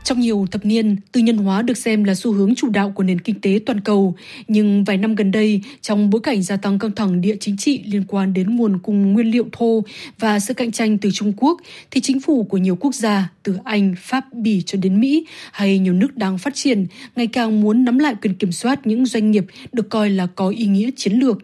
Trong nhiều thập niên, tư nhân hóa được xem là xu hướng chủ đạo của nền kinh tế toàn cầu. Nhưng vài năm gần đây, trong bối cảnh gia tăng căng thẳng địa chính trị liên quan đến nguồn cung nguyên liệu thô và sự cạnh tranh từ Trung Quốc, thì chính phủ của nhiều quốc gia, từ Anh, Pháp, Bỉ cho đến Mỹ, hay nhiều nước đang phát triển, ngày càng muốn nắm lại quyền kiểm soát những doanh nghiệp được coi là có ý nghĩa chiến lược.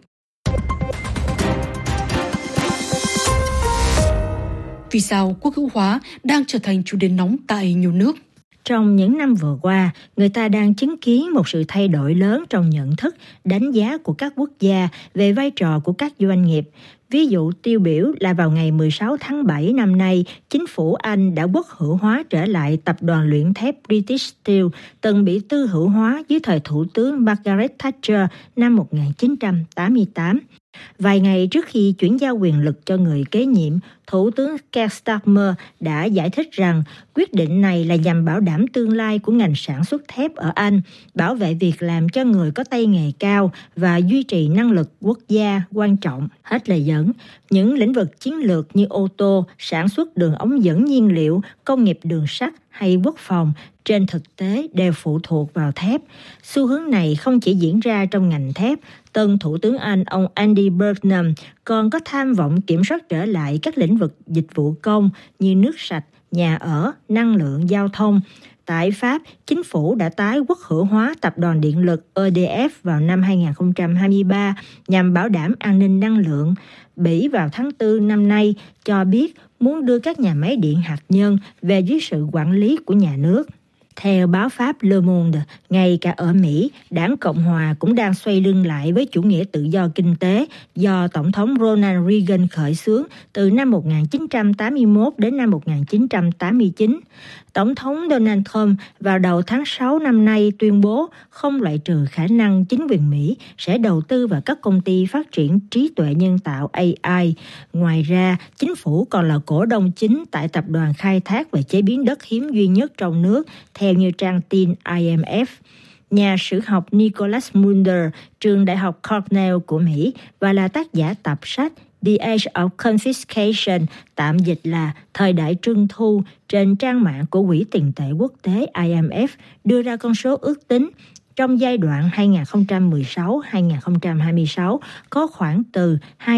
Vì sao quốc hữu hóa đang trở thành chủ đề nóng tại nhiều nước? Trong những năm vừa qua, người ta đang chứng kiến một sự thay đổi lớn trong nhận thức, đánh giá của các quốc gia về vai trò của các doanh nghiệp. Ví dụ tiêu biểu là vào ngày 16 tháng 7 năm nay, chính phủ Anh đã quốc hữu hóa trở lại tập đoàn luyện thép British Steel, từng bị tư hữu hóa dưới thời Thủ tướng Margaret Thatcher năm 1988. Vài ngày trước khi chuyển giao quyền lực cho người kế nhiệm, Thủ tướng Keir Starmer đã giải thích rằng quyết định này là nhằm bảo đảm tương lai của ngành sản xuất thép ở Anh, bảo vệ việc làm cho người có tay nghề cao và duy trì năng lực quốc gia quan trọng. Hết lời dẫn, những lĩnh vực chiến lược như ô tô, sản xuất đường ống dẫn nhiên liệu, công nghiệp đường sắt hay quốc phòng trên thực tế đều phụ thuộc vào thép. Xu hướng này không chỉ diễn ra trong ngành thép, tân Thủ tướng Anh ông Andy Burnham còn có tham vọng kiểm soát trở lại các lĩnh vực dịch vụ công như nước sạch, nhà ở, năng lượng, giao thông. Tại Pháp, chính phủ đã tái quốc hữu hóa tập đoàn điện lực EDF vào năm 2023 nhằm bảo đảm an ninh năng lượng. Bỉ vào tháng 4 năm nay cho biết muốn đưa các nhà máy điện hạt nhân về dưới sự quản lý của nhà nước. Theo báo Pháp Le Monde, ngay cả ở Mỹ, Đảng Cộng Hòa cũng đang xoay lưng lại với chủ nghĩa tự do kinh tế do Tổng thống Ronald Reagan khởi xướng từ năm 1981 đến năm 1989. Tổng thống Donald Trump vào đầu tháng 6 năm nay tuyên bố không loại trừ khả năng chính quyền Mỹ sẽ đầu tư vào các công ty phát triển trí tuệ nhân tạo AI. Ngoài ra, chính phủ còn là cổ đông chính tại tập đoàn khai thác và chế biến đất hiếm duy nhất trong nước, theo như trang tin IMF. Nhà sử học Nicholas Mulder, trường Đại học Cornell của Mỹ và là tác giả tập sách The Age of Confiscation, tạm dịch là Thời đại trưng thu, trên trang mạng của Quỹ tiền tệ quốc tế IMF, đưa ra con số ước tính trong giai đoạn 2016-2026 có khoảng từ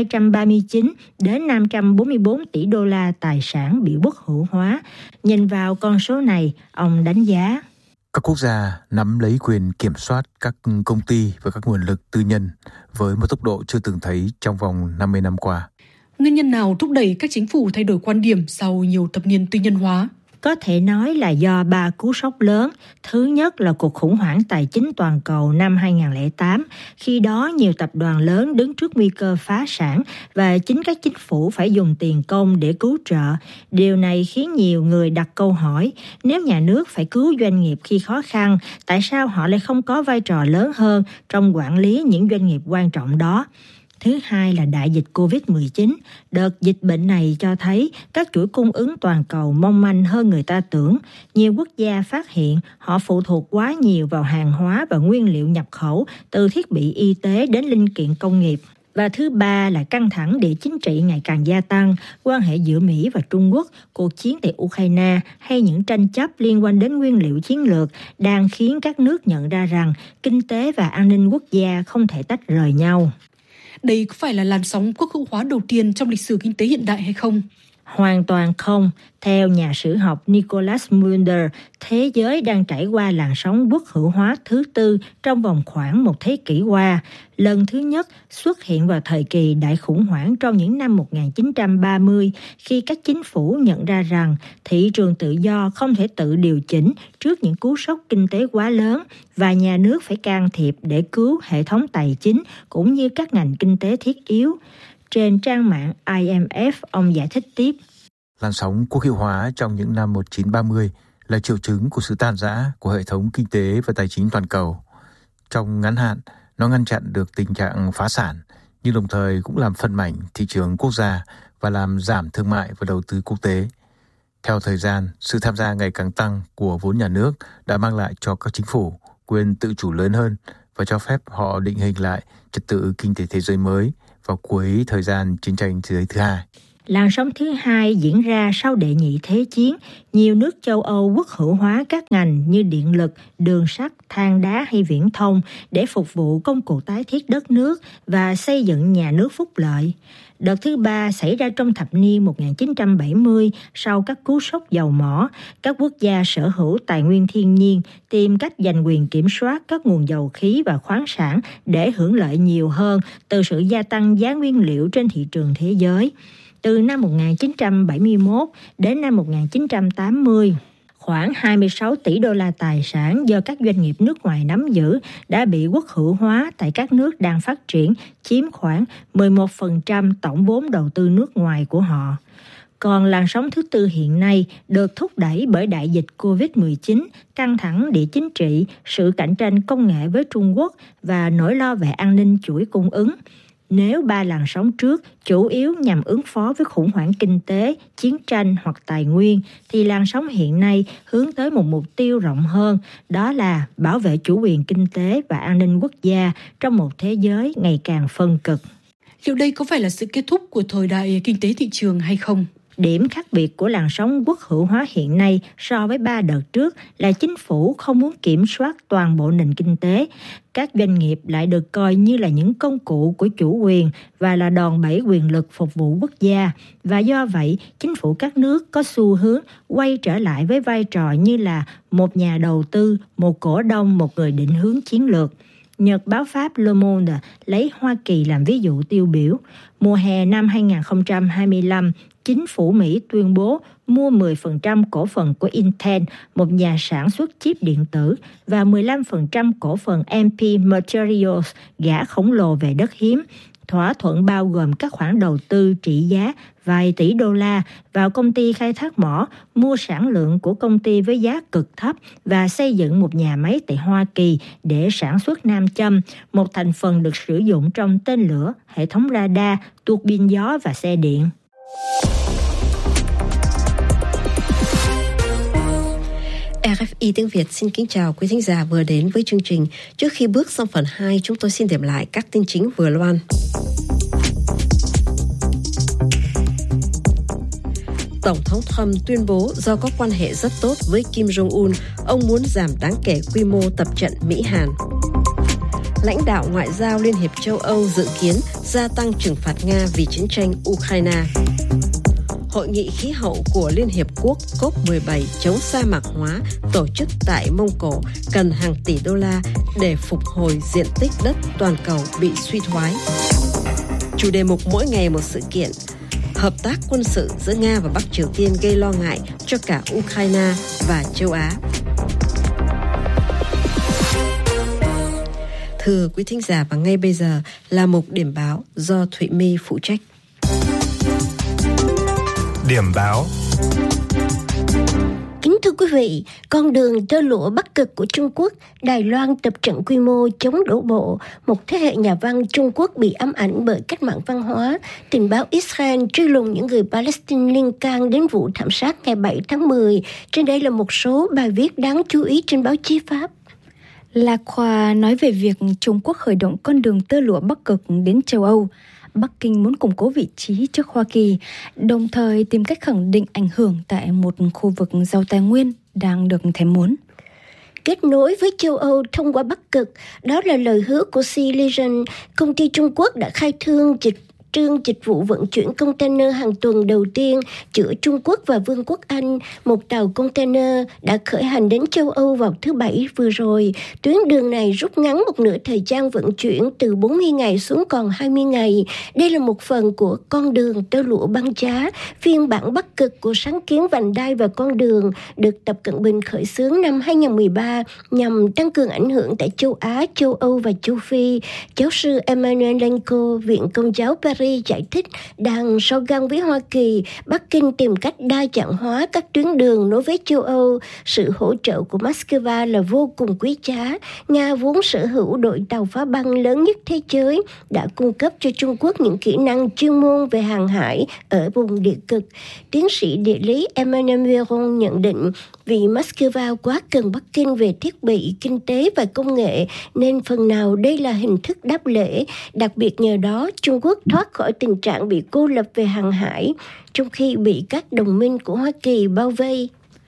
239 đến 544 tỷ đô la tài sản bị quốc hữu hóa. Nhìn vào con số này, ông đánh giá các quốc gia nắm lấy quyền kiểm soát các công ty và các nguồn lực tư nhân với một tốc độ chưa từng thấy trong vòng 50 năm qua. Nguyên nhân nào thúc đẩy các chính phủ thay đổi quan điểm sau nhiều thập niên tư nhân hóa? Có thể nói là do 3 cú sốc lớn. Thứ nhất là cuộc khủng hoảng tài chính toàn cầu năm 2008. Khi đó, nhiều tập đoàn lớn đứng trước nguy cơ phá sản và chính các chính phủ phải dùng tiền công để cứu trợ. Điều này khiến nhiều người đặt câu hỏi, nếu nhà nước phải cứu doanh nghiệp khi khó khăn, tại sao họ lại không có vai trò lớn hơn trong quản lý những doanh nghiệp quan trọng đó? Thứ hai là đại dịch COVID-19. Đợt dịch bệnh này cho thấy các chuỗi cung ứng toàn cầu mong manh hơn người ta tưởng. Nhiều quốc gia phát hiện họ phụ thuộc quá nhiều vào hàng hóa và nguyên liệu nhập khẩu, từ thiết bị y tế đến linh kiện công nghiệp. Và thứ ba là căng thẳng địa chính trị ngày càng gia tăng, quan hệ giữa Mỹ và Trung Quốc, cuộc chiến tại Ukraine hay những tranh chấp liên quan đến nguyên liệu chiến lược đang khiến các nước nhận ra rằng kinh tế và an ninh quốc gia không thể tách rời nhau. Đây có phải là làn sóng quốc hữu hóa đầu tiên trong lịch sử kinh tế hiện đại hay không? Hoàn toàn không. Theo nhà sử học Nicholas Mulder, thế giới đang trải qua làn sóng quốc hữu hóa thứ tư trong vòng khoảng một thế kỷ qua. Lần thứ nhất xuất hiện vào thời kỳ đại khủng hoảng trong những năm 1930, khi các chính phủ nhận ra rằng thị trường tự do không thể tự điều chỉnh trước những cú sốc kinh tế quá lớn và nhà nước phải can thiệp để cứu hệ thống tài chính cũng như các ngành kinh tế thiết yếu. Trên trang mạng IMF, ông giải thích tiếp. Làn sóng quốc hữu hóa trong những năm 1930 là triệu chứng của sự tan rã của hệ thống kinh tế và tài chính toàn cầu. Trong ngắn hạn, nó ngăn chặn được tình trạng phá sản, nhưng đồng thời cũng làm phân mảnh thị trường quốc gia và làm giảm thương mại và đầu tư quốc tế. Theo thời gian, sự tham gia ngày càng tăng của vốn nhà nước đã mang lại cho các chính phủ quyền tự chủ lớn hơn và cho phép họ định hình lại trật tự kinh tế thế giới mới vào cuối thời gian chiến tranh thế giới thứ hai. Làn sóng thứ hai diễn ra sau đệ nhị thế chiến. Nhiều nước châu Âu quốc hữu hóa các ngành như điện lực, đường sắt, than đá hay viễn thông để phục vụ công cuộc tái thiết đất nước và xây dựng nhà nước phúc lợi. Đợt thứ ba xảy ra trong thập niên 1970 sau các cú sốc dầu mỏ. Các quốc gia sở hữu tài nguyên thiên nhiên tìm cách giành quyền kiểm soát các nguồn dầu khí và khoáng sản để hưởng lợi nhiều hơn từ sự gia tăng giá nguyên liệu trên thị trường thế giới. Từ năm 1971 đến năm 1980, khoảng 26 tỷ đô la tài sản do các doanh nghiệp nước ngoài nắm giữ đã bị quốc hữu hóa tại các nước đang phát triển, chiếm khoảng 11% tổng vốn đầu tư nước ngoài của họ. Còn làn sóng thứ tư hiện nay được thúc đẩy bởi đại dịch COVID-19, căng thẳng địa chính trị, sự cạnh tranh công nghệ với Trung Quốc và nỗi lo về an ninh chuỗi cung ứng. Nếu ba làn sóng trước chủ yếu nhằm ứng phó với khủng hoảng kinh tế, chiến tranh hoặc tài nguyên, thì làn sóng hiện nay hướng tới một mục tiêu rộng hơn, đó là bảo vệ chủ quyền kinh tế và an ninh quốc gia trong một thế giới ngày càng phân cực. Liệu đây có phải là sự kết thúc của thời đại kinh tế thị trường hay không? Điểm khác biệt của làn sóng quốc hữu hóa hiện nay so với 3 đợt trước là chính phủ không muốn kiểm soát toàn bộ nền kinh tế. Các doanh nghiệp lại được coi như là những công cụ của chủ quyền và là đòn bẩy quyền lực phục vụ quốc gia. Và do vậy, chính phủ các nước có xu hướng quay trở lại với vai trò như là một nhà đầu tư, một cổ đông, một người định hướng chiến lược. Nhật báo Pháp Le Monde lấy Hoa Kỳ làm ví dụ tiêu biểu. Mùa hè năm 2025, chính phủ Mỹ tuyên bố mua 10% cổ phần của Intel, một nhà sản xuất chip điện tử, và 15% cổ phần MP Materials, gã khổng lồ về đất hiếm. Thỏa thuận bao gồm các khoản đầu tư trị giá vài tỷ đô la vào công ty khai thác mỏ, mua sản lượng của công ty với giá cực thấp và xây dựng một nhà máy tại Hoa Kỳ để sản xuất nam châm, một thành phần được sử dụng trong tên lửa, hệ thống radar, tuột pin gió và xe điện. RFI tiếng Việt xin kính chào quý thính giả vừa đến với chương trình. Trước khi bước sang phần 2, chúng tôi xin điểm lại các tin chính vừa loan. Tổng thống Trump tuyên bố do có quan hệ rất tốt với Kim Jong-un, ông muốn giảm đáng kể quy mô tập trận Mỹ-Hàn. Lãnh đạo ngoại giao Liên hiệp châu Âu dự kiến gia tăng trừng phạt Nga vì chiến tranh Ukraine. Hội nghị khí hậu của Liên hiệp Quốc COP17 chống sa mạc hóa tổ chức tại Mông Cổ cần hàng tỷ đô la để phục hồi diện tích đất toàn cầu bị suy thoái. Chủ đề mục mỗi ngày một sự kiện. Hợp tác quân sự giữa Nga và Bắc Triều Tiên gây lo ngại cho cả Ukraine và châu Á. Thưa quý thính giả, và ngay bây giờ là mục điểm báo do Thụy My phụ trách. Điểm báo. Kính thưa quý vị, con đường tơ lụa Bắc Cực của Trung Quốc, Đài Loan tập trận quy mô chống đổ bộ, một thế hệ nhà văn Trung Quốc bị ám ảnh bởi cách mạng văn hóa, tình báo Israel truy lùng những người Palestine liên can đến vụ thảm sát ngày 7 tháng 10. Trên đây là một số bài viết đáng chú ý trên báo chí Pháp. La Croix nói về việc Trung Quốc khởi động con đường tơ lụa Bắc Cực đến châu Âu. Bắc Kinh muốn củng cố vị trí trước Hoa Kỳ, đồng thời tìm cách khẳng định ảnh hưởng tại một khu vực giàu tài nguyên đang được thèm muốn. Kết nối với châu Âu thông qua Bắc Cực, đó là lời hứa của Sea Legion. Công ty Trung Quốc đã khai trương dịch vụ vận chuyển container hàng tuần đầu tiên giữa Trung Quốc và Vương quốc Anh. Một tàu container đã khởi hành đến châu Âu vào thứ Bảy vừa rồi. Tuyến đường này rút ngắn một nửa thời gian vận chuyển từ 40 ngày xuống còn 20 ngày. Đây là một phần của con đường tơ lụa băng giá, phiên bản Bắc Cực của sáng kiến vành đai và con đường được Tập Cận Bình khởi xướng năm 2013 nhằm tăng cường ảnh hưởng tại châu Á, châu Âu và châu Phi. Giáo sư Emmanuel Lenko, Viện Công giáo Paris giải thích, đang so găng với Hoa Kỳ, Bắc Kinh tìm cách đa dạng hóa các tuyến đường nối với châu Âu. Sự hỗ trợ của Moscow là vô cùng quý giá. Nga vốn sở hữu đội tàu phá băng lớn nhất thế giới, đã cung cấp cho Trung Quốc những kỹ năng chuyên môn về hàng hải ở vùng địa cực. Tiến sĩ địa lý Emmanuel Véron nhận định, vì Moscow quá cần Bắc Kinh về thiết bị, kinh tế và công nghệ, nên phần nào đây là hình thức đáp lễ. Đặc biệt nhờ đó, Trung Quốc thoát khỏi tình trạng bị cô lập về hàng hải, trong khi bị các đồng minh của Hoa Kỳ bao vây.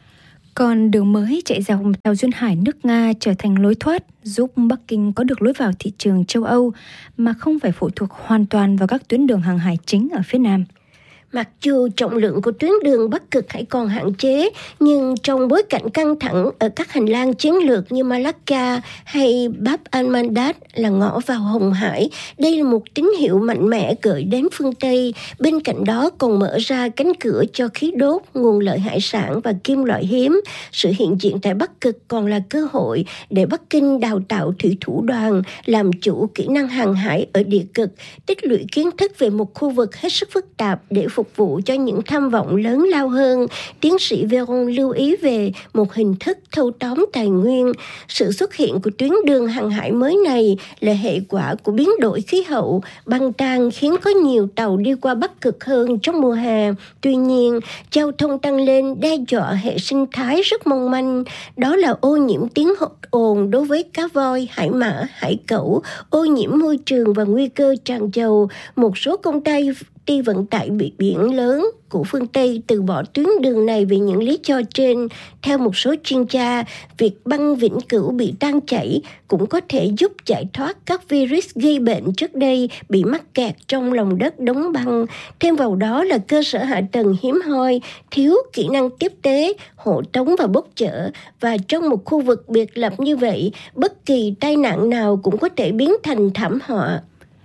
Còn đường mới chạy dọc tàu duyên hải nước Nga trở thành lối thoát, giúp Bắc Kinh có được lối vào thị trường châu Âu mà không phải phụ thuộc hoàn toàn vào các tuyến đường hàng hải chính ở phía Nam. Mặc dù trọng lượng của tuyến đường Bắc Cực hãy còn hạn chế, nhưng trong bối cảnh căng thẳng ở các hành lang chiến lược như Malacca hay Bab al-Mandab là ngõ vào Hồng Hải, đây là một tín hiệu mạnh mẽ gửi đến phương Tây. Bên cạnh đó còn mở ra cánh cửa cho khí đốt, nguồn lợi hải sản và kim loại hiếm. Sự hiện diện tại Bắc Cực còn là cơ hội để Bắc Kinh đào tạo thủy thủ đoàn, làm chủ kỹ năng hàng hải ở địa cực, tích lũy kiến thức về một khu vực hết sức phức tạp để phục vụ cho những tham vọng lớn lao hơn. Tiến sĩ Veron lưu ý về một hình thức thâu tóm tài nguyên. Sự xuất hiện của tuyến đường hàng hải mới này là hệ quả của biến đổi khí hậu. Băng tan khiến có nhiều tàu đi qua Bắc Cực hơn trong mùa hè. Tuy nhiên, giao thông tăng lên đe dọa hệ sinh thái rất mong manh. Đó là ô nhiễm tiếng ồn đối với cá voi, hải mã, hải cẩu, ô nhiễm môi trường và nguy cơ tràn dầu. Một số công ty vận tải biển lớn của phương Tây từ bỏ tuyến đường này vì những lý do trên. Theo một số chuyên gia, việc băng vĩnh cửu bị tan chảy cũng có thể giúp giải thoát các virus gây bệnh trước đây bị mắc kẹt trong lòng đất đóng băng. Thêm vào đó là cơ sở hạ tầng hiếm hoi, thiếu kỹ năng tiếp tế, hộ tống và bốc chở. Và trong một khu vực biệt lập như vậy, bất kỳ tai nạn nào cũng có thể biến thành thảm họa.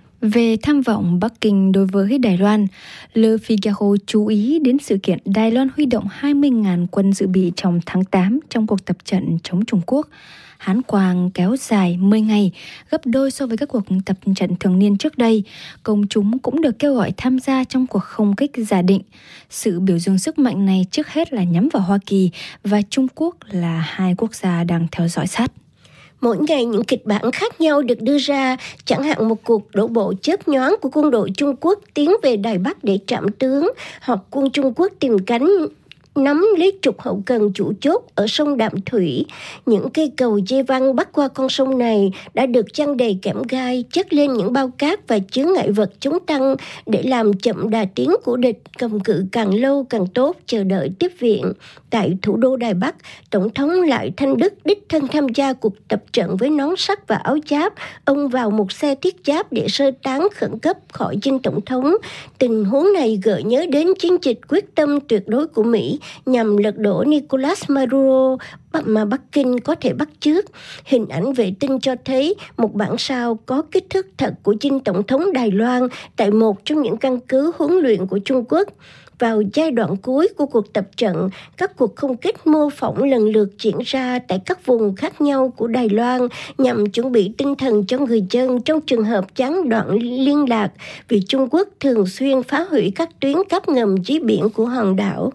Về tham vọng Bắc Kinh đối với Đài Loan, Le Figaro chú ý đến sự kiện Đài Loan huy động 20.000 quân dự bị trong tháng 8 trong cuộc tập trận chống Trung Quốc. Hán quang kéo dài 10 ngày, gấp đôi so với các cuộc tập trận thường niên trước đây. Công chúng cũng được kêu gọi tham gia trong cuộc không kích giả định. Sự biểu dương sức mạnh này trước hết là nhắm vào Hoa Kỳ và Trung Quốc là hai quốc gia đang theo dõi sát. Mỗi ngày những kịch bản khác nhau được đưa ra, chẳng hạn một cuộc đổ bộ chớp nhoáng của quân đội Trung Quốc tiến về Đài Bắc để trảm tướng, hoặc quân Trung Quốc tìm cánh nắm lấy trục hậu cần chủ chốt ở sông Đạm Thủy. Những cây cầu dây văng bắc qua con sông này đã được chăn đầy kẽm gai, chất lên những bao cát và chướng ngại vật chống tăng để làm chậm đà tiến của địch, cầm cự càng lâu càng tốt, chờ đợi tiếp viện. Tại thủ đô Đài Bắc, Tổng thống Lại Thanh Đức đích thân tham gia cuộc tập trận với nón sắt và áo giáp. Ông vào một xe thiết giáp để sơ tán khẩn cấp khỏi dinh tổng thống. Tình huống này gợi nhớ đến chiến dịch quyết tâm tuyệt đối của Mỹ nhằm lật đổ Nicolas Maduro mà Bắc Kinh có thể bắt chước. Hình ảnh vệ tinh cho thấy một bản sao có kích thước thật của dinh tổng thống Đài Loan tại một trong những căn cứ huấn luyện của Trung Quốc. Vào giai đoạn cuối của cuộc tập trận, các cuộc không kích mô phỏng lần lượt diễn ra tại các vùng khác nhau của Đài Loan nhằm chuẩn bị tinh thần cho người dân trong trường hợp gián đoạn liên lạc, vì Trung Quốc thường xuyên phá hủy các tuyến cáp ngầm dưới biển của hòn đảo.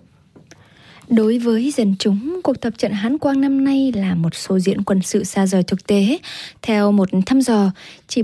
Đối với dân chúng, cuộc tập trận Hán Quang năm nay là một show diễn quân sự xa rời thực tế. Theo một thăm dò, chỉ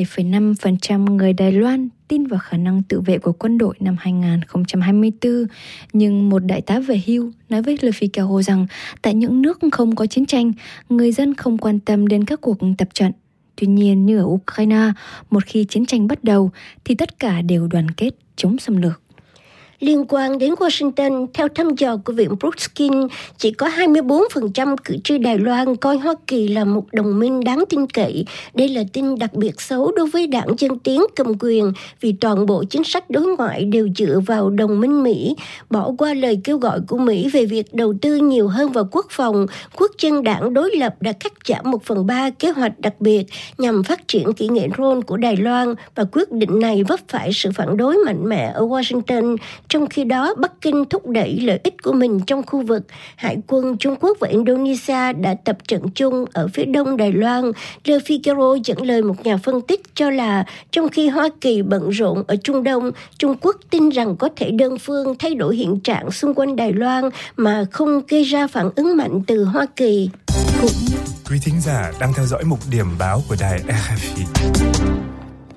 47,5% người Đài Loan tin vào khả năng tự vệ của quân đội năm 2024. Nhưng một đại tá về hưu nói với Le Figaro rằng tại những nước không có chiến tranh, người dân không quan tâm đến các cuộc tập trận. Tuy nhiên, như ở Ukraine, một khi chiến tranh bắt đầu thì tất cả đều đoàn kết chống xâm lược. Liên quan đến Washington, theo thăm dò của Viện Brookings, chỉ có 24% cử tri Đài Loan coi Hoa Kỳ là một đồng minh đáng tin cậy. Đây là tin đặc biệt xấu đối với đảng Dân Tiến cầm quyền, vì toàn bộ chính sách đối ngoại đều dựa vào đồng minh Mỹ. Bỏ qua lời kêu gọi của Mỹ về việc đầu tư nhiều hơn vào quốc phòng, Quốc dân đảng đối lập đã cắt giảm 1/3 kế hoạch đặc biệt nhằm phát triển kỹ nghệ drone của Đài Loan, và quyết định này vấp phải sự phản đối mạnh mẽ ở Washington. Trong khi đó, Bắc Kinh thúc đẩy lợi ích của mình trong khu vực. Hải quân Trung Quốc và Indonesia đã tập trận chung ở phía đông Đài Loan. Le Figaro dẫn lời một nhà phân tích cho là trong khi Hoa Kỳ bận rộn ở Trung Đông, Trung Quốc tin rằng có thể đơn phương thay đổi hiện trạng xung quanh Đài Loan mà không gây ra phản ứng mạnh từ Hoa Kỳ. Quý thính giả đang theo dõi mục điểm báo của đài RFI.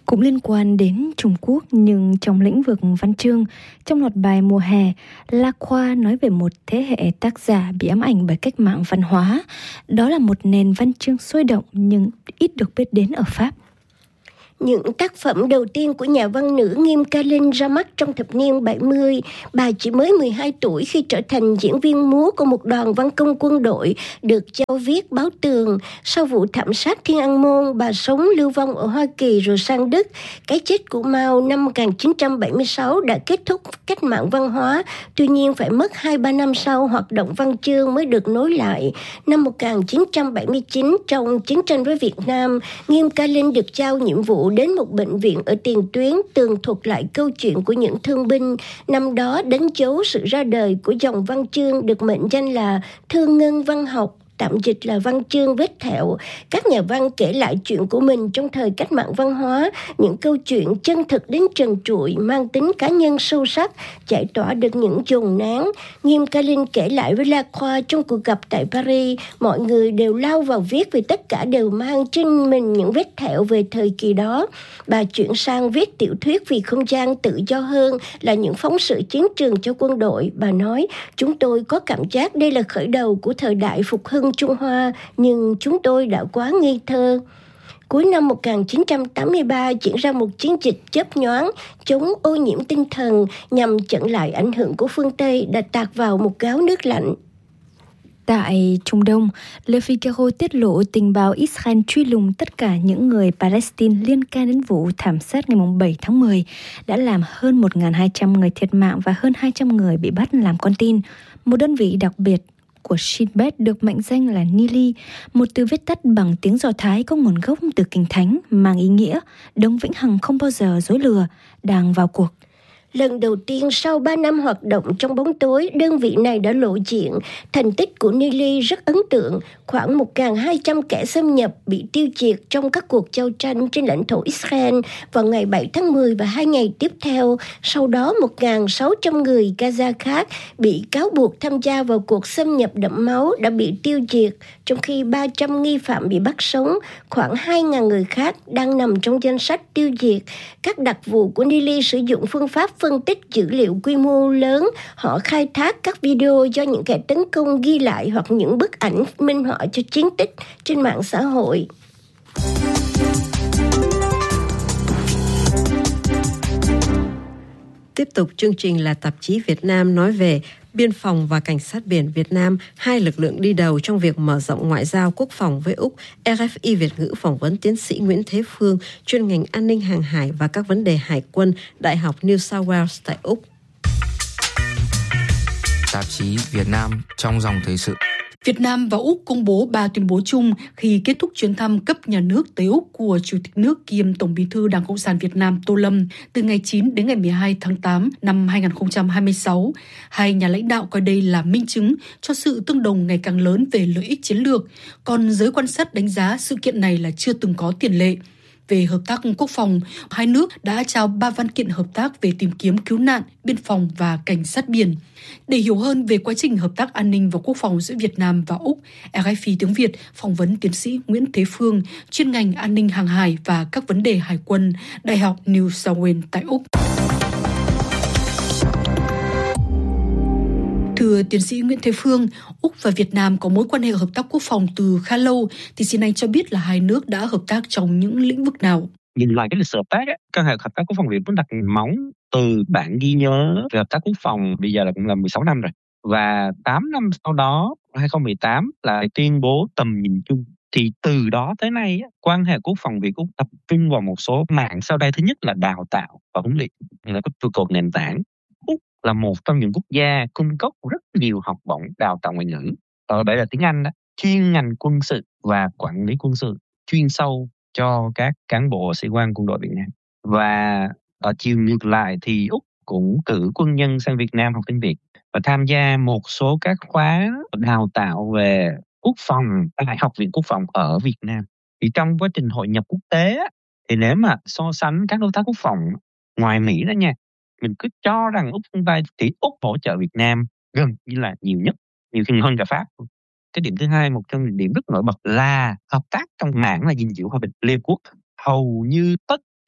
Cũng liên quan đến Trung Quốc nhưng trong lĩnh vực văn chương, trong loạt bài mùa hè, Lacroix nói về một thế hệ tác giả bị ám ảnh bởi cách mạng văn hóa. Đó là một nền văn chương sôi động nhưng ít được biết đến ở Pháp. Những tác phẩm đầu tiên của nhà văn nữ Nghiêm Ca Linh ra mắt trong thập niên 70. Bà chỉ mới 12 tuổi khi trở thành diễn viên múa của một đoàn văn công quân đội được giao viết báo tường. Sau vụ thảm sát Thiên An Môn, bà sống lưu vong ở Hoa Kỳ rồi sang Đức. Cái chết của Mao năm 1976 đã kết thúc cách mạng văn hóa. Tuy nhiên phải mất 2-3 năm sau hoạt động văn chương mới được nối lại. Năm 1979, trong chiến tranh với Việt Nam, Nghiêm Ca Linh được giao nhiệm vụ đến một bệnh viện ở tiền tuyến tường thuật lại câu chuyện của những thương binh. Năm đó đánh dấu sự ra đời của dòng văn chương được mệnh danh là thương ngân văn học, tạm dịch là văn chương vết thẹo. Các nhà văn kể lại chuyện của mình trong thời cách mạng văn hóa, những câu chuyện chân thực đến trần trụi, mang tính cá nhân sâu sắc, giải tỏa được những dồn nén. Nghiêm Ca Linh kể lại với Lacroix trong cuộc gặp tại Paris, mọi người đều lao vào viết vì tất cả đều mang trên mình những vết thẹo về thời kỳ đó. Bà chuyển sang viết tiểu thuyết vì không gian tự do hơn, là những phóng sự chiến trường cho quân đội. Bà nói, chúng tôi có cảm giác đây là khởi đầu của thời đại phục hưng Trung Hoa, nhưng chúng tôi đã quá ngây thơ. Cuối năm 1983 diễn ra một chiến dịch chớp nhoáng chống ô nhiễm tinh thần nhằm chặn lại ảnh hưởng của phương Tây đã tạt vào một gáo nước lạnh. Tại Trung Đông, Le Figaro tiết lộ tình báo Israel truy lùng tất cả những người Palestine liên can đến vụ thảm sát ngày 7 tháng 10, đã làm hơn 1.200 người thiệt mạng và hơn 200 người bị bắt làm con tin. Một đơn vị đặc biệt của Shin Bet được mệnh danh là Nili, một từ viết tắt bằng tiếng Do Thái có nguồn gốc từ Kinh Thánh, mang ý nghĩa đấng vĩnh hằng không bao giờ dối lừa, đang vào cuộc. Lần đầu tiên sau 3 năm hoạt động trong bóng tối, đơn vị này đã lộ diện. Thành tích của Nili rất ấn tượng. Khoảng 1.200 kẻ xâm nhập bị tiêu diệt trong các cuộc giao tranh trên lãnh thổ Israel vào ngày 7 tháng 10 và 2 ngày tiếp theo. Sau đó 1.600 người Gaza khác bị cáo buộc tham gia vào cuộc xâm nhập đẫm máu đã bị tiêu diệt, trong khi 300 nghi phạm bị bắt sống. Khoảng 2.000 người khác đang nằm trong danh sách tiêu diệt. Các đặc vụ của Nili sử dụng phương pháp phân tích dữ liệu quy mô lớn. Họ khai thác các video do những kẻ tấn công ghi lại hoặc những bức ảnh minh họa cho chiến tích trên mạng xã hội. Tiếp tục chương trình là tạp chí Việt Nam nói về Biên phòng và Cảnh sát biển Việt Nam, hai lực lượng đi đầu trong việc mở rộng ngoại giao quốc phòng với Úc. RFI Việt ngữ phỏng vấn tiến sĩ Nguyễn Thế Phương, chuyên ngành an ninh hàng hải và các vấn đề hải quân, Đại học New South Wales tại Úc. Tạp chí Việt Nam trong dòng thời sự. Việt Nam và Úc công bố 3 tuyên bố chung khi kết thúc chuyến thăm cấp nhà nước tới Úc của Chủ tịch nước kiêm Tổng Bí thư Đảng Cộng sản Việt Nam Tô Lâm từ ngày 9 đến ngày 12 tháng 8 năm 2026. Hai nhà lãnh đạo coi đây là minh chứng cho sự tương đồng ngày càng lớn về lợi ích chiến lược, còn giới quan sát đánh giá sự kiện này là chưa từng có tiền lệ. Về hợp tác quốc phòng, hai nước đã trao 3 văn kiện hợp tác về tìm kiếm cứu nạn, biên phòng và cảnh sát biển. Để hiểu hơn về quá trình hợp tác an ninh và quốc phòng giữa Việt Nam và Úc, RFI tiếng Việt phỏng vấn tiến sĩ Nguyễn Thế Phương, chuyên ngành an ninh hàng hải và các vấn đề hải quân, Đại học New South Wales tại Úc. Thưa tiến sĩ Nguyễn Thế Phương, Úc và Việt Nam có mối quan hệ hợp tác quốc phòng từ khá lâu, thì xin anh cho biết là hai nước đã hợp tác trong những lĩnh vực nào? Nhìn lại cái lịch sử hợp tác, quan hệ hợp tác quốc phòng Việt Nam đặt móng từ bản ghi nhớ về hợp tác quốc phòng bây giờ là cũng là 16 năm rồi. Và 8 năm sau đó, 2018 là tuyên bố tầm nhìn chung. Thì từ đó tới nay, quan hệ quốc phòng Việt Úc tập trung vào một số mảng sau đây. Thứ nhất là đào tạo và huấn luyện, là cái trụ cột nền tảng. Úc là một trong những quốc gia cung cấp rất nhiều học bổng đào tạo ngoại ngữ. Đây là tiếng Anh đó, chuyên ngành quân sự và quản lý quân sự chuyên sâu cho các cán bộ sĩ quan quân đội Việt Nam. Và ở chiều ngược lại thì Úc cũng cử quân nhân sang Việt Nam học tiếng Việt và tham gia một số các khóa đào tạo về quốc phòng tại Học viện Quốc phòng ở Việt Nam. Thì trong quá trình hội nhập quốc tế thì nếu mà so sánh các đối tác quốc phòng ngoài Mỹ đó nha, mình cứ cho rằng Úc chúng ta thì Úc hỗ trợ Việt Nam gần như là nhiều nhất, nhiều khi hơn cả Pháp. Cái điểm thứ hai, một trong những điểm rất nổi bật là hợp tác trong mảng là gìn giữ hòa bình Liên Quốc. Hầu như tất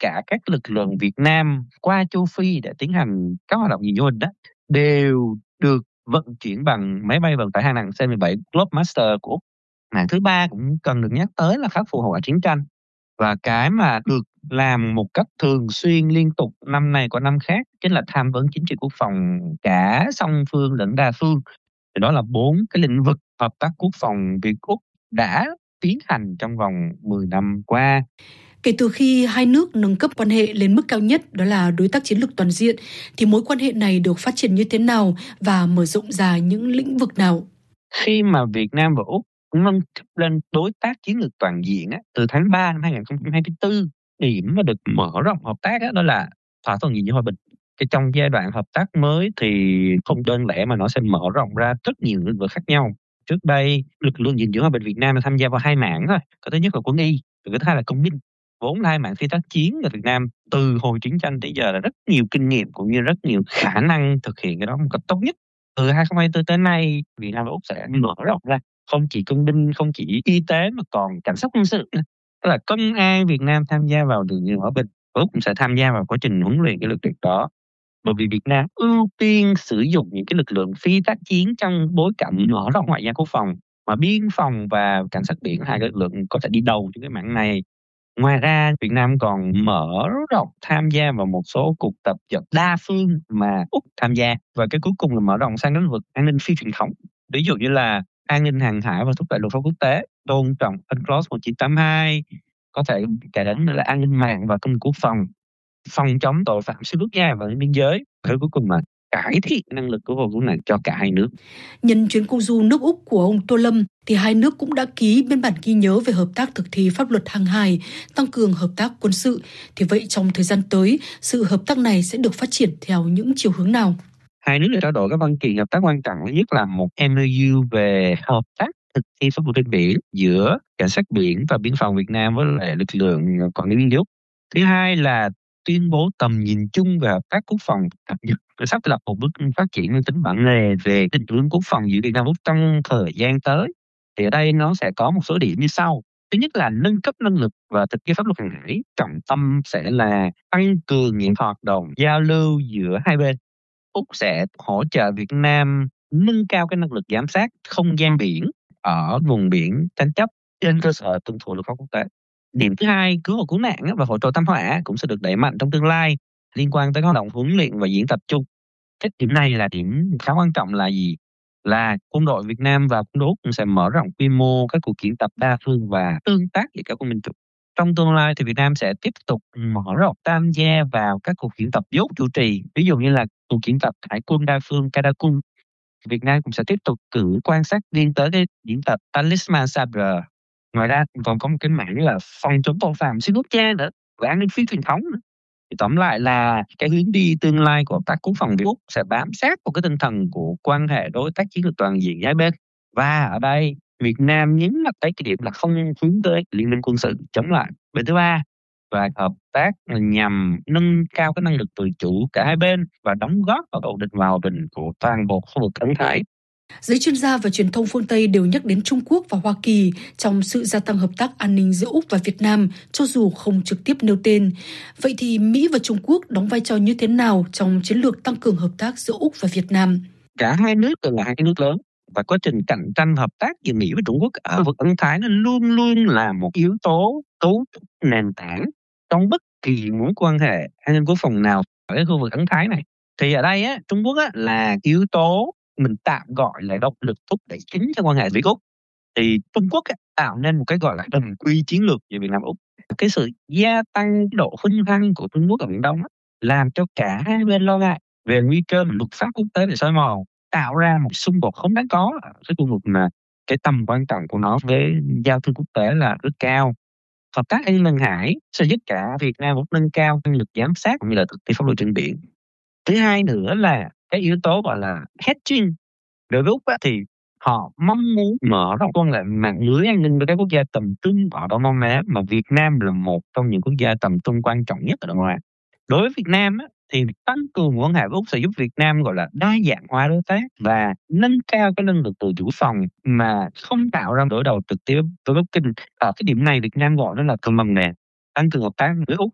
cả các lực lượng Việt Nam qua châu Phi để tiến hành các hoạt động gìn giữ hòa bình đó đều được vận chuyển bằng máy bay vận tải hạng nặng C-17 Globemaster của Úc. Mảng thứ ba cũng cần được nhắc tới là khắc phục hậu quả chiến tranh, và cái mà được làm một cách thường xuyên liên tục năm này qua năm khác chính là tham vấn chính trị quốc phòng cả song phương lẫn đa phương. Thì đó là 4 cái lĩnh vực hợp tác quốc phòng Việt-Úc đã tiến hành trong vòng 10 năm qua. Kể từ khi hai nước nâng cấp quan hệ lên mức cao nhất, đó là đối tác chiến lược toàn diện, thì mối quan hệ này được phát triển như thế nào và mở rộng ra những lĩnh vực nào? Khi mà Việt Nam và Úc nâng cấp lên đối tác chiến lược toàn diện từ tháng 3 năm 2024, điểm mà được mở rộng hợp tác đó là thỏa thuận gìn giữ hòa bình. Thì trong giai đoạn hợp tác mới thì không đơn lẻ mà nó sẽ mở rộng ra rất nhiều lĩnh vực khác nhau. Trước đây, lực lượng gìn giữ hòa bình Việt Nam tham gia vào 2 mảng thôi. Cái thứ nhất là quân y, cái thứ hai là công binh. Vốn là 2 mảng phi tác chiến ở Việt Nam từ hồi chiến tranh tới giờ là rất nhiều kinh nghiệm cũng như rất nhiều khả năng thực hiện cái đó một cách tốt nhất. Từ 2024 tới nay, Việt Nam và Úc sẽ mở rộng ra không chỉ công binh, không chỉ y tế mà còn cảnh sát quân sự. Tức là công an Việt Nam tham gia vào lực lượng hòa bình, Úc cũng sẽ tham gia vào quá trình huấn luyện cái lực lượng đó. Bởi vì Việt Nam ưu tiên sử dụng những cái lực lượng phi tác chiến trong bối cảnh mở rộng ngoại giao quốc phòng, mà biên phòng và cảnh sát biển, hai cái lực lượng có thể đi đầu trong cái mảng này. Ngoài ra, Việt Nam còn mở rộng tham gia vào một số cuộc tập trận đa phương mà Úc tham gia, và cái cuối cùng là mở rộng sang lĩnh vực an ninh phi truyền thống. Ví dụ như là an ninh hàng hải và thúc đẩy luật pháp quốc tế, tôn trọng UNCLOS 1982, có thể kể đến là an ninh mạng và công nghiệp quốc phòng, phòng chống tội phạm xuyên quốc gia và biên giới, và cuối cùng là cải thiện năng lực của vùng này cho cả hai nước. Nhân chuyến công du nước Úc của ông Tô Lâm, thì hai nước cũng đã ký biên bản ghi nhớ về hợp tác thực thi pháp luật hàng hải, tăng cường hợp tác quân sự. Thì vậy trong thời gian tới, sự hợp tác này sẽ được phát triển theo những chiều hướng nào? Hai nước đã trao đổi các văn kiện hợp tác quan trọng, nhất là một MOU về hợp tác thực thi pháp luật trên biển giữa cảnh sát biển và biên phòng Việt Nam với lại lực lượng quản lý biên giới. Thứ hai là tuyên bố tầm nhìn chung về hợp tác quốc phòng cập nhật sắp lập một bước phát triển mang tính bản lề về định hướng quốc phòng giữa Việt Nam và Úc trong thời gian tới. Thì ở đây nó sẽ có một số điểm như sau. Thứ nhất là nâng cấp năng lực và thực thi pháp luật hàng hải. Trọng tâm sẽ là tăng cường những hoạt động giao lưu giữa hai bên. Úc sẽ hỗ trợ Việt Nam nâng cao cái năng lực giám sát không gian biển ở vùng biển tranh chấp trên cơ sở tuân thủ luật pháp quốc tế. Điểm thứ hai, cứu hộ cứu nạn và hỗ trợ thảm họa cũng sẽ được đẩy mạnh trong tương lai liên quan tới các hoạt động huấn luyện và diễn tập chung. Cái điểm này là điểm khá quan trọng là gì? Là quân đội Việt Nam và quân đội Úc cũng sẽ mở rộng quy mô các cuộc diễn tập đa phương và tương tác giữa các quân binh chủng. Trong tương lai thì Việt Nam sẽ tiếp tục mở rộng tham gia vào các cuộc diễn tập do Úc chủ trì, ví dụ như là cuộc diễn tập hải quân đa phương Kadakun. Việt Nam cũng sẽ tiếp tục cử quan sát viên tới cái diễn tập Talisman Sabre. Ngoài ra còn có một cái mảng là phòng chống tội phạm xuyên quốc gia nữa và an ninh phi truyền thống nữa. Thì tóm lại là cái hướng đi tương lai của hợp tác quốc phòng Việt Úc sẽ bám sát vào cái tinh thần của quan hệ đối tác chiến lược toàn diện hai bên. Và ở đây Việt Nam nhấn mạnh tới cái điểm là không hướng tới liên minh quân sự chống lại bên thứ ba, và hợp tác nhằm nâng cao cái năng lực tự chủ cả hai bên và đóng góp vào ổn định và hòa bình của toàn bộ khu vực Ấn Thái. Giới chuyên gia và truyền thông phương Tây đều nhắc đến Trung Quốc và Hoa Kỳ trong sự gia tăng hợp tác an ninh giữa Úc và Việt Nam, cho dù không trực tiếp nêu tên. Vậy thì Mỹ và Trung Quốc đóng vai trò như thế nào trong chiến lược tăng cường hợp tác giữa Úc và Việt Nam? Cả hai nước đều là hai cái nước lớn, và quá trình cạnh tranh hợp tác giữa Mỹ và Trung Quốc ở khu vực Ấn Thái nó luôn luôn là một yếu tố cấu trúc nền tảng trong bất kỳ mối quan hệ an ninh quốc phòng nào ở cái khu vực Ấn Thái này. Thì ở đây Trung Quốc là yếu tố mình tạm gọi là động lực thúc đẩy chính cho quan hệ Việt Úc. Thì Trung Quốc tạo nên một cái gọi là đồng quy chiến lược về Việt Nam Úc. Cái sự gia tăng độ hung hăng của Trung Quốc ở Biển Đông làm cho cả hai bên lo ngại về nguy cơ luật pháp quốc tế bị xói mòn, tạo ra một xung đột không đáng có ở cái khu vực mà cái tầm quan trọng của nó với giao thương quốc tế là rất cao. Hợp tác an ninh hàng hải sẽ giúp cả Việt Nam cũng nâng cao năng lực giám sát cũng như là thực thi pháp luật trên biển. Thứ hai nữa là cái yếu tố gọi là hedging. Đối với Úc thì họ mong muốn mở rộng quan hệ mạng lưới an ninh với các quốc gia tầm trung ở Đông Nam Á, mà Việt Nam là một trong những quốc gia tầm trung quan trọng nhất ở Đông Nam Á. Đối với Việt Nam thì tăng cường quan hệ với Úc sẽ giúp Việt Nam gọi là đa dạng hóa đối tác và nâng cao cái năng lực tự chủ phòng mà không tạo ra đối đầu trực tiếp với Bắc Kinh. Ở cái điểm này Việt Nam gọi nó là cân bằng nền, tăng cường hợp tác với Úc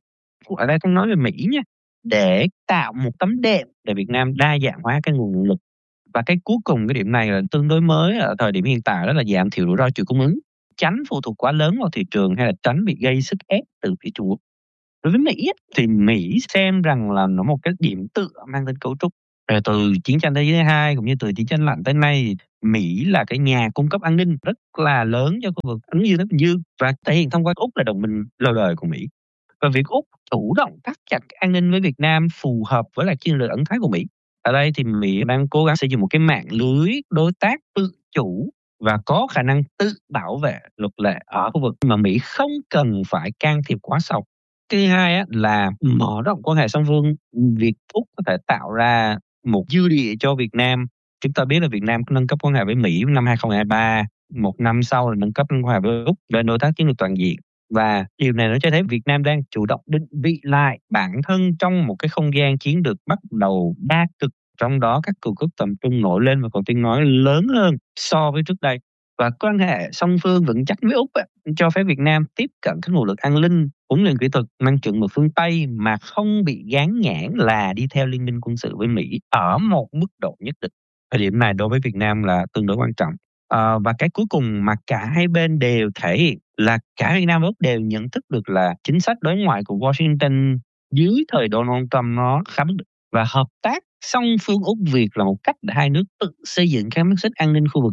ở đây tôi nói về Mỹ nha, để tạo một tấm đệm để Việt Nam đa dạng hóa cái nguồn lực. Và cái cuối cùng, cái điểm này là tương đối mới ở thời điểm hiện tại, đó là giảm thiểu rủi ro chuỗi cung ứng, tránh phụ thuộc quá lớn vào thị trường hay là tránh bị gây sức ép từ phía Trung Quốc. Đối với Mỹ thì Mỹ xem rằng là nó một cái điểm tựa mang tính cấu trúc. Từ chiến tranh thế giới thứ hai cũng như từ chiến tranh lạnh tới nay, Mỹ là cái nhà cung cấp an ninh rất là lớn cho khu vực Ấn Dương Thái Bình Dương và thể hiện thông qua Úc là đồng minh lâu đời của Mỹ. Và việc Úc chủ động thắt chặt an ninh với Việt Nam phù hợp với lại chiến lược ẩn thái của Mỹ. Ở đây thì Mỹ đang cố gắng xây dựng một cái mạng lưới đối tác tự chủ và có khả năng tự bảo vệ luật lệ ở khu vực mà Mỹ không cần phải can thiệp quá sâu. Thứ hai là mở rộng quan hệ song phương. Việc Úc có thể tạo ra một dư địa cho Việt Nam. Chúng ta biết là Việt Nam có nâng cấp quan hệ với Mỹ năm 2023, một năm sau là nâng cấp quan hệ với Úc lên đối tác chiến lược toàn diện. Và điều này nó cho thấy Việt Nam đang chủ động định vị lại bản thân trong một cái không gian chiến lược bắt đầu đa cực, trong đó các cường quốc tầm trung nổi lên và có tiếng nói lớn hơn so với trước đây. Và quan hệ song phương vững chắc với Úc cho phép Việt Nam tiếp cận các nguồn lực an ninh, huấn luyện kỹ thuật mang chuẩn mực phương Tây mà không bị gán nhãn là đi theo liên minh quân sự với Mỹ ở một mức độ nhất định. Thời điểm này đối với Việt Nam là tương đối quan trọng. Và cái cuối cùng mà cả hai bên đều thể hiện là cả Việt Nam và Úc đều nhận thức được là chính sách đối ngoại của Washington dưới thời Donald Trump nó khá bất định. Và hợp tác song phương Úc Việt là một cách để hai nước tự xây dựng các mắt xích an ninh khu vực.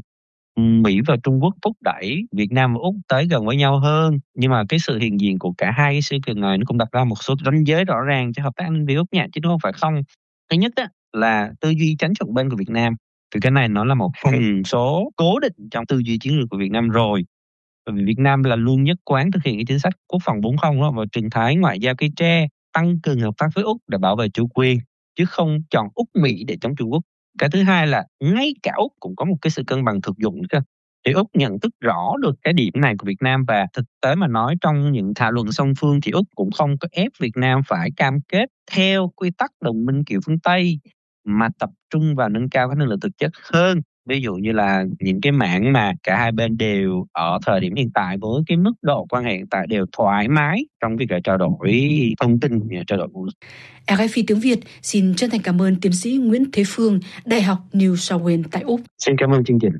Mỹ và Trung Quốc thúc đẩy Việt Nam và Úc tới gần với nhau hơn, nhưng mà cái sự hiện diện của cả hai cái sự kiện này nó cũng đặt ra một số ranh giới rõ ràng cho hợp tác an ninh với Úc nha, chứ không phải không. Thứ nhất là tư duy tránh trọn bên của Việt Nam, thì cái này nó là một phần số cố định trong tư duy chiến lược của Việt Nam rồi. Bởi vì Việt Nam là luôn nhất quán thực hiện cái chính sách quốc phòng 4.0 đó, và trình thái ngoại giao cây tre, tăng cường hợp tác với Úc để bảo vệ chủ quyền, chứ không chọn Úc Mỹ để chống Trung Quốc. Cái thứ hai là ngay cả Úc cũng có một cái sự cân bằng thực dụng nữa. Thì Úc nhận thức rõ được cái điểm này của Việt Nam, và thực tế mà nói trong những thảo luận song phương thì Úc cũng không có ép Việt Nam phải cam kết theo quy tắc đồng minh kiểu phương Tây, mà tập trung vào nâng cao các năng lực thực chất hơn. Ví dụ như là những cái mảng mà cả hai bên đều ở thời điểm hiện tại với cái mức độ quan hệ hiện tại đều thoải mái trong việc trao đổi thông tin, trao đổi nguồn lực. RFI tiếng Việt xin chân thành cảm ơn tiến sĩ Nguyễn Thế Phương, Đại học New South Wales tại Úc. Xin cảm ơn chương trình.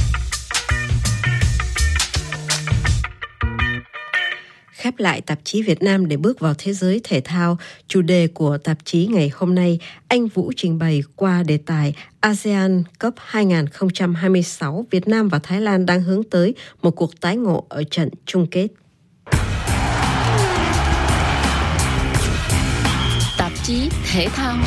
Khép lại tạp chí Việt Nam để bước vào thế giới thể thao, chủ đề của tạp chí ngày hôm nay, anh Vũ trình bày qua đề tài ASEAN Cup 2026, Việt Nam và Thái Lan đang hướng tới một cuộc tái ngộ ở trận chung kết. Tạp chí thể thao.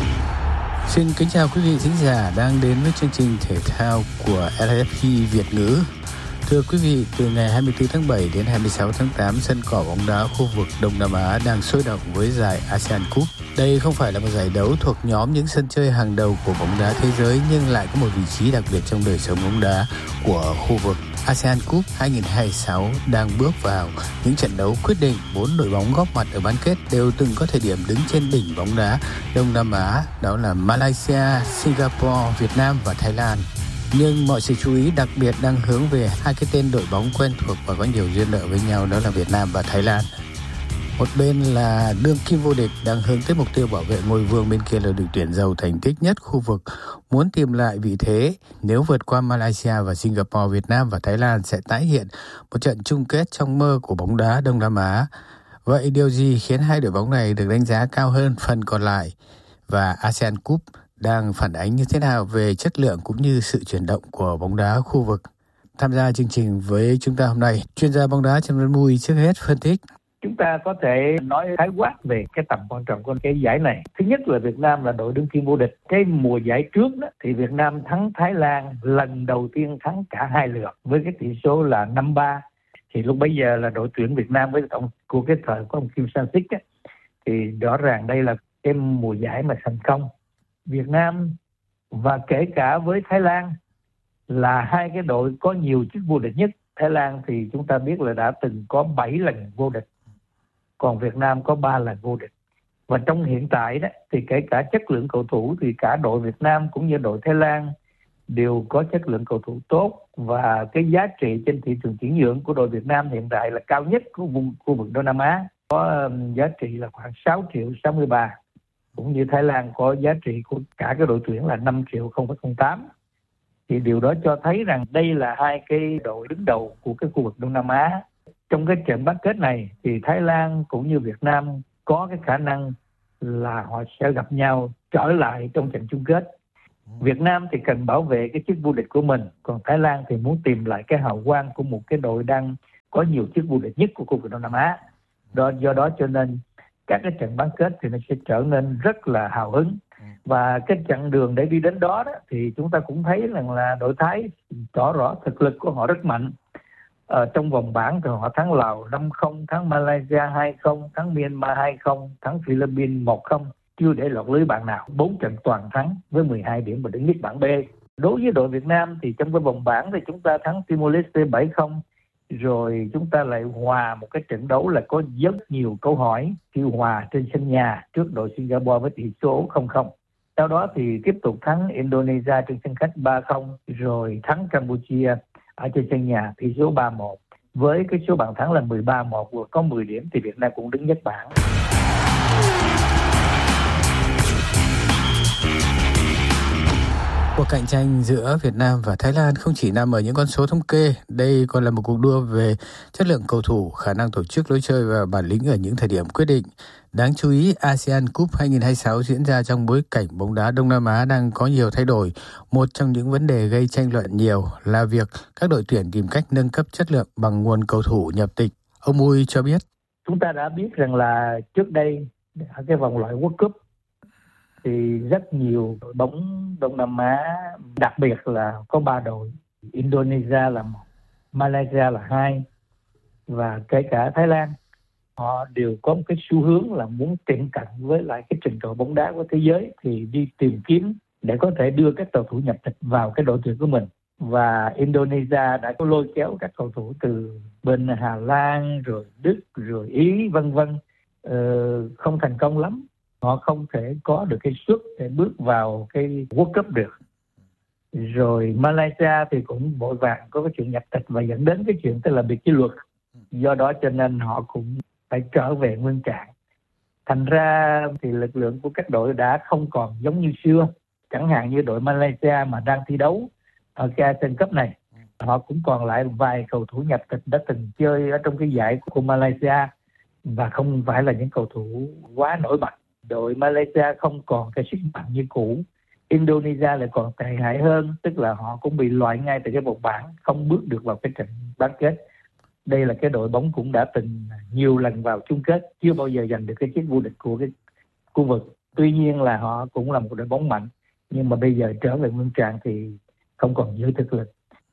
Xin kính chào quý vị thính giả đang đến với chương trình thể thao của RFI Việt ngữ. Thưa quý vị, từ ngày 24 tháng 7 đến 26 tháng 8, sân cỏ bóng đá khu vực Đông Nam Á đang sôi động với giải ASEAN Cup. Đây không phải là một giải đấu thuộc nhóm những sân chơi hàng đầu của bóng đá thế giới, nhưng lại có một vị trí đặc biệt trong đời sống bóng đá của khu vực. ASEAN Cup 2026 đang bước vào những trận đấu quyết định. 4 đội bóng góp mặt ở bán kết đều từng có thời điểm đứng trên đỉnh bóng đá Đông Nam Á, đó là Malaysia, Singapore, Việt Nam và Thái Lan. Nhưng mọi sự chú ý đặc biệt đang hướng về hai cái tên đội bóng quen thuộc và có nhiều duyên nợ với nhau, đó là Việt Nam và Thái Lan. Một bên là đương kim vô địch đang hướng tới mục tiêu bảo vệ ngôi vương, bên kia là đội tuyển giàu thành tích nhất khu vực muốn tìm lại vị thế. Nếu vượt qua Malaysia và Singapore, Việt Nam và Thái Lan sẽ tái hiện một trận chung kết trong mơ của bóng đá Đông Nam Á. Vậy điều gì khiến hai đội bóng này được đánh giá cao hơn phần còn lại? Và ASEAN Cup đang phản ánh như thế nào về chất lượng cũng như sự chuyển động của bóng đá khu vực? Tham gia chương trình với chúng ta hôm nay, chuyên gia bóng đá Trần Văn Mùi trước hết phân tích. Chúng ta có thể nói khái quát về cái tầm quan trọng của cái giải này. Thứ nhất là Việt Nam là đội đương kim vô địch. Cái mùa giải trước đó thì Việt Nam thắng Thái Lan lần đầu tiên, thắng cả hai lượt với cái tỷ số là 5-3. Thì lúc bấy giờ là đội tuyển Việt Nam với tổng của cái thời của ông Kim Sang-sik thì rõ ràng đây là cái mùa giải mà thành công. Việt Nam và kể cả với Thái Lan là hai cái đội có nhiều chức vô địch nhất. Thái Lan thì chúng ta biết là đã từng có 7 lần vô địch, còn Việt Nam có 3 lần vô địch. Và trong hiện tại đó thì kể cả chất lượng cầu thủ thì cả đội Việt Nam cũng như đội Thái Lan đều có chất lượng cầu thủ tốt, và cái giá trị trên thị trường chuyển nhượng của đội Việt Nam hiện tại là cao nhất của khu vực Đông Nam Á. có giá trị là khoảng 6.063.000, cũng như Thái Lan có giá trị của cả cái đội tuyển là 5.008.000. Thì điều đó cho thấy rằng đây là hai cái đội đứng đầu của cái khu vực Đông Nam Á. Trong cái trận bán kết này thì Thái Lan cũng như Việt Nam có cái khả năng là họ sẽ gặp nhau trở lại trong trận chung kết. Việt Nam thì cần bảo vệ cái chức vô địch của mình, còn Thái Lan thì muốn tìm lại cái hào quang của một cái đội đang có nhiều chức vô địch nhất của khu vực Đông Nam Á. Do đó cho nên các cái trận bán kết thì nó sẽ trở nên rất là hào hứng. Và cái chặng đường để đi đến đó, thì chúng ta cũng thấy rằng là đội Thái tỏ rõ thực lực của họ rất mạnh. Trong vòng bảng thì họ thắng Lào 5-0, thắng Malaysia 2-0, thắng Myanmar 2-0, thắng Philippines 1-0, chưa để lọt lưới bạn nào. 4 trận toàn thắng với 12 điểm và đứng nhất bảng B. Đối với đội Việt Nam thì trong cái vòng bảng thì chúng ta thắng Timor-Leste 7-0, rồi chúng ta lại hòa một cái trận đấu là có rất nhiều câu hỏi khi hòa trên sân nhà trước đội Singapore với tỷ số 0-0. Sau đó thì tiếp tục thắng Indonesia trên sân khách 3-0, rồi thắng Campuchia ở trên sân nhà tỷ số 3-1. Với cái số bàn thắng là 13-1 và có 10 điểm thì Việt Nam cũng đứng nhất bảng. Cuộc cạnh tranh giữa Việt Nam và Thái Lan không chỉ nằm ở những con số thống kê, đây còn là một cuộc đua về chất lượng cầu thủ, khả năng tổ chức lối chơi và bản lĩnh ở những thời điểm quyết định. Đáng chú ý, ASEAN Cup 2026 diễn ra trong bối cảnh bóng đá Đông Nam Á đang có nhiều thay đổi. Một trong những vấn đề gây tranh luận nhiều là việc các đội tuyển tìm cách nâng cấp chất lượng bằng nguồn cầu thủ nhập tịch. Ông Mui cho biết. Chúng ta đã biết rằng là trước đây ở cái vòng loại World Cup thì rất nhiều đội bóng Đông Nam Á, đặc biệt là có 3 đội, Indonesia là 1, Malaysia là 2 và kể cả Thái Lan, họ đều có một cái xu hướng là muốn tiệm cận với lại cái trình độ bóng đá của thế giới, thì đi tìm kiếm để có thể đưa các cầu thủ nhập tịch vào cái đội tuyển của mình. Và Indonesia đã có lôi kéo các cầu thủ từ bên Hà Lan, rồi Đức, rồi Ý vân vân, không thành công lắm. Họ không thể có được cái suất để bước vào cái World Cup được. Rồi Malaysia thì cũng vội vàng có cái chuyện nhập tịch và dẫn đến cái chuyện tức là biệt kỷ luật. Do đó cho nên họ cũng phải trở về nguyên trạng. Thành ra thì lực lượng của các đội đã không còn giống như xưa. Chẳng hạn như đội Malaysia mà đang thi đấu ở cái ASEAN Cup này, họ cũng còn lại vài cầu thủ nhập tịch đã từng chơi ở trong cái giải của Malaysia và không phải là những cầu thủ quá nổi bật. Đội Malaysia không còn cái sức mạnh như cũ. Indonesia lại còn tệ hại hơn, tức là họ cũng bị loại ngay từ cái vòng bảng, không bước được vào cái trận bán kết. Đây là cái đội bóng cũng đã từng nhiều lần vào chung kết, chưa bao giờ giành được cái chiếc vô địch của cái khu vực. Tuy nhiên là họ cũng là một đội bóng mạnh, nhưng mà bây giờ trở về nguyên trạng thì không còn giữ thực lực.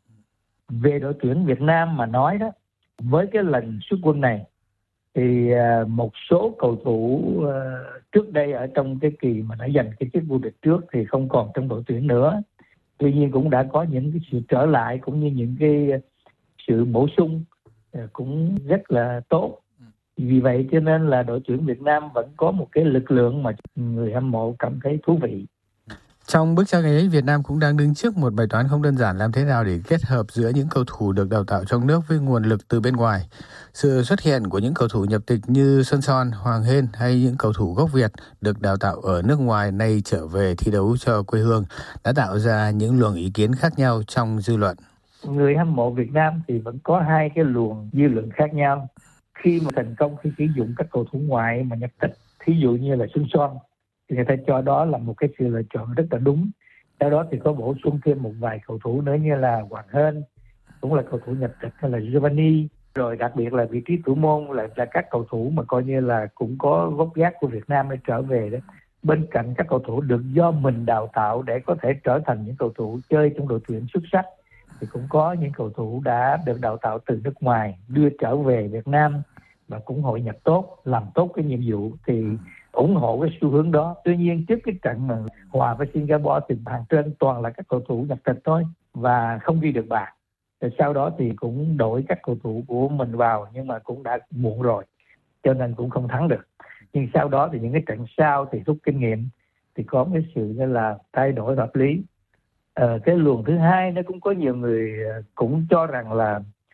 Về đội tuyển Việt Nam mà nói đó, với cái lần xuất quân này thì một số cầu thủ trước đây ở trong cái kỳ mà đã giành cái chức vô địch trước thì không còn trong đội tuyển nữa. Tuy nhiên cũng đã có những cái sự trở lại cũng như những cái sự bổ sung cũng rất là tốt. Vì vậy cho nên là đội tuyển Việt Nam vẫn có một cái lực lượng mà người hâm mộ cảm thấy thú vị. Trong bức tranh ấy, Việt Nam cũng đang đứng trước một bài toán không đơn giản, làm thế nào để kết hợp giữa những cầu thủ được đào tạo trong nước với nguồn lực từ bên ngoài. Sự xuất hiện của những cầu thủ nhập tịch như Xuân Son, Hoàng Hên hay những cầu thủ gốc Việt được đào tạo ở nước ngoài nay trở về thi đấu cho quê hương đã tạo ra những luồng ý kiến khác nhau trong dư luận. Người hâm mộ Việt Nam thì vẫn có hai cái luồng dư luận khác nhau. Khi mà thành công khi sử dụng các cầu thủ ngoại mà nhập tịch, thí dụ như là Xuân Son, thì người ta cho đó là một cái sự lựa chọn rất là đúng. Sau đó thì có bổ sung thêm một vài cầu thủ nữa như là Hoàng Hên, cũng là cầu thủ nhập tịch, hay là Giovanni. Rồi đặc biệt là vị trí thủ môn là các cầu thủ mà coi như là cũng có gốc gác của Việt Nam để trở về đó. Bên cạnh các cầu thủ được do mình đào tạo để có thể trở thành những cầu thủ chơi trong đội tuyển xuất sắc, thì cũng có những cầu thủ đã được đào tạo từ nước ngoài đưa trở về Việt Nam và cũng hội nhập tốt, làm tốt cái nhiệm vụ, thì ủng hộ cái xu hướng đó. Tuy nhiên trước cái trận mà hòa với Singapore thì bàn trên toàn là các cầu thủ nhập tịch thôi và không ghi được bàn. Rồi sau đó thì cũng đổi các cầu thủ của mình vào nhưng mà cũng đã muộn rồi, cho nên cũng không thắng được. Nhưng sau đó thì những cái trận sau thì rút kinh nghiệm thì có cái sự như là thay đổi hợp lý. Cái luồng thứ hai nó cũng có nhiều người cũng cho rằng là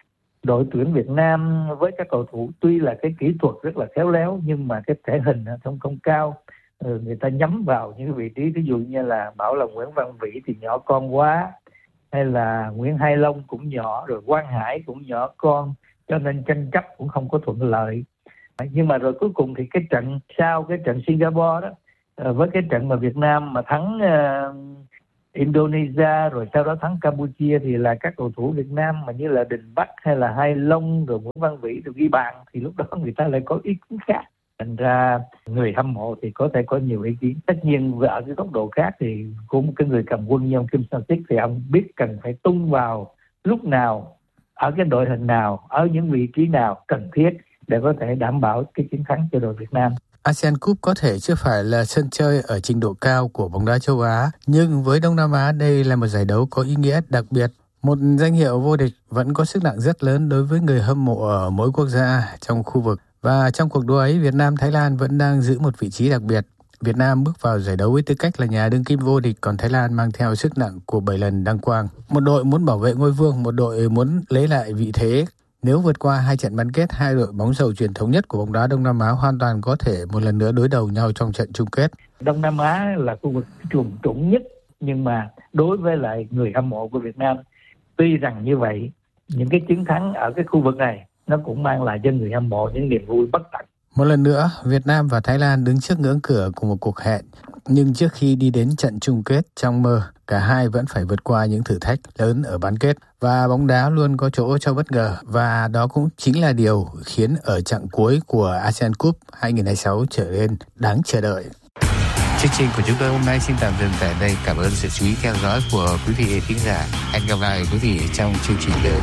Đội tuyển Việt Nam với các cầu thủ tuy là cái kỹ thuật rất là khéo léo nhưng mà cái thể hình không cao. Người ta nhắm vào những vị trí ví dụ như là bảo là Nguyễn Văn Vĩ thì nhỏ con quá, hay là Nguyễn Hai Long cũng nhỏ, rồi Quang Hải cũng nhỏ con, cho nên tranh chấp cũng không có thuận lợi. Nhưng mà rồi cuối cùng thì cái trận sau cái trận Singapore đó, với cái trận mà Việt Nam mà thắng Indonesia rồi sau đó thắng Campuchia thì là các cầu thủ Việt Nam mà như là Đình Bắc hay là Hai Long rồi Nguyễn Văn Vĩ được ghi bàn, thì lúc đó người ta lại có ý kiến khác. Thành ra người hâm mộ thì có thể có nhiều ý kiến. Tất nhiên ở cái góc độ khác thì cũng cái người cầm quân như ông Kim Sang Sik thì ông biết cần phải tung vào lúc nào, ở cái đội hình nào, ở những vị trí nào cần thiết để có thể đảm bảo cái chiến thắng cho đội Việt Nam. ASEAN Cup có thể chưa phải là sân chơi ở trình độ cao của bóng đá châu Á, nhưng với Đông Nam Á đây là một giải đấu có ý nghĩa đặc biệt. Một danh hiệu vô địch vẫn có sức nặng rất lớn đối với người hâm mộ ở mỗi quốc gia trong khu vực. Và trong cuộc đua ấy, Việt Nam, Thái Lan vẫn đang giữ một vị trí đặc biệt. Việt Nam bước vào giải đấu với tư cách là nhà đương kim vô địch, còn Thái Lan mang theo sức nặng của 7 lần đăng quang. Một đội muốn bảo vệ ngôi vương, một đội muốn lấy lại vị thế. Nếu vượt qua 2 trận bán kết, hai đội bóng rổ truyền thống nhất của bóng đá Đông Nam Á hoàn toàn có thể một lần nữa đối đầu nhau trong trận chung kết. Đông Nam Á là khu vực trùng trũng nhất, nhưng mà đối với lại người hâm mộ của Việt Nam, tuy rằng như vậy, những cái chiến thắng ở cái khu vực này nó cũng mang lại cho người hâm mộ những niềm vui bất tận. Một lần nữa, Việt Nam và Thái Lan đứng trước ngưỡng cửa của một cuộc hẹn. Nhưng trước khi đi đến trận chung kết trong mơ, cả hai vẫn phải vượt qua những thử thách lớn ở bán kết. Và bóng đá luôn có chỗ cho bất ngờ. Và đó cũng chính là điều khiến ở chặng cuối của ASEAN Cup 2026 trở nên đáng chờ đợi. Chương trình của chúng tôi hôm nay xin tạm dừng tại đây. Cảm ơn sự chú ý theo dõi của quý vị khán giả. Hẹn gặp lại quý vị trong chương trình tới.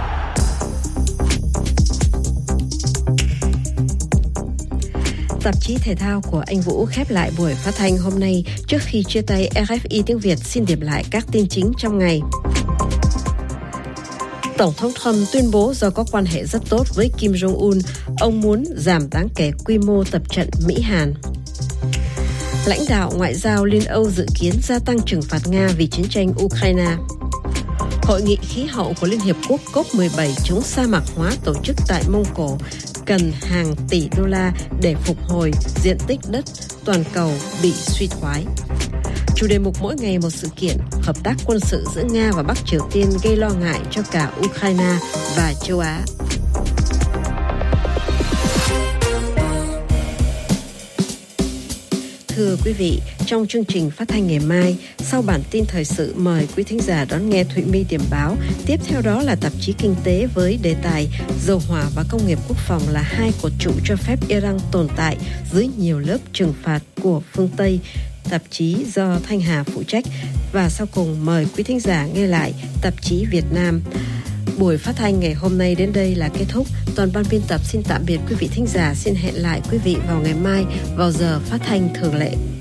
Tạp chí thể thao của anh Vũ khép lại buổi phát thanh hôm nay. Trước khi chia tay, RFI tiếng Việt xin điểm lại các tin chính trong ngày. Tổng thống Trump tuyên bố do có quan hệ rất tốt với Kim Jong-un, ông muốn giảm đáng kể quy mô tập trận Mỹ-Hàn. Lãnh đạo ngoại giao Liên Âu dự kiến gia tăng trừng phạt Nga vì chiến tranh Ukraine. Hội nghị khí hậu của Liên Hiệp Quốc COP17 chống sa mạc hóa tổ chức tại Mông Cổ cần hàng tỷ đô la để phục hồi diện tích đất toàn cầu bị suy thoái. Chủ đề mục mỗi ngày một sự kiện, hợp tác quân sự giữa Nga và Bắc Triều Tiên gây lo ngại cho cả Ukraine và châu Á. Thưa quý vị, trong chương trình phát thanh ngày mai, sau bản tin thời sự mời quý thính giả đón nghe Thụy My điểm báo. Tiếp theo đó là tạp chí kinh tế với đề tài dầu hỏa và công nghiệp quốc phòng là hai cột trụ cho phép Iran tồn tại dưới nhiều lớp trừng phạt của phương Tây. Tạp chí do Thanh Hà phụ trách. Và sau cùng mời quý thính giả nghe lại tạp chí Việt Nam. Buổi phát thanh ngày hôm nay đến đây là kết thúc. Toàn ban biên tập xin tạm biệt quý vị thính giả. Xin hẹn lại quý vị vào ngày mai vào giờ phát thanh thường lệ.